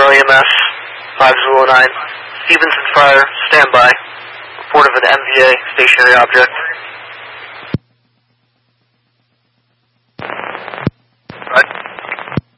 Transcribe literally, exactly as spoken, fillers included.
Monroe E M S, five zero nine. Stevenson Fire, standby. Report of an M V A, stationary object.